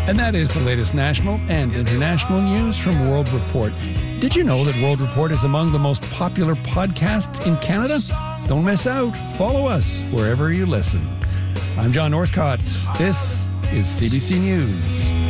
And that is the latest national and international news from World Report. Did you know that World Report is among the most popular podcasts in Canada? Don't miss out. Follow us wherever you listen. I'm John Northcott. This is CBC News.